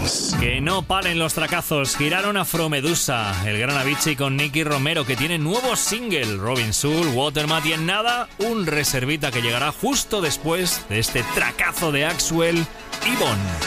Kiss. Que no paren los tracazos. Giraron Afromedusa, el gran Avicii con Nicky Romero, que tiene nuevo single, Robin Soul, Watermat, y en nada, un reservita que llegará justo después de este tracazo de Axwell y Bon.